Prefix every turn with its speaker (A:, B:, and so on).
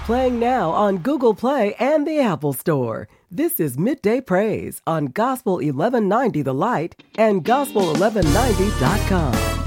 A: Playing now on Google Play and the Apple Store. This is Midday Praise on Gospel 1190 The Light and Gospel1190.com.